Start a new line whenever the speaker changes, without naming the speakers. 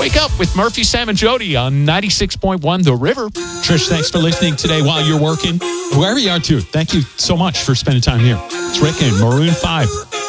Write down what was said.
Wake Up with Murphy, Sam, and Jody on 96.1 The River.
Trish, thanks for listening today while you're working. Wherever you are, too, thank you so much for spending time here. It's Rick and Maroon 5.